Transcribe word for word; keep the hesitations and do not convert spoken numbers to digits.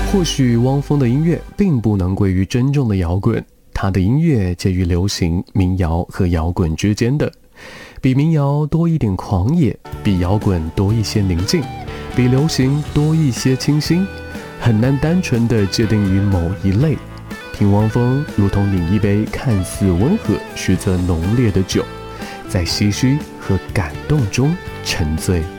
或许汪峰的音乐并不能归于真正的摇滚，他的音乐介于流行、民谣和摇滚之间的，比民谣多一点狂野，比摇滚多一些宁静，比流行多一些清新，很难单纯地界定于某一类。听汪峰如同饮一杯看似温和实则浓烈的酒，在唏嘘和感动中沉醉。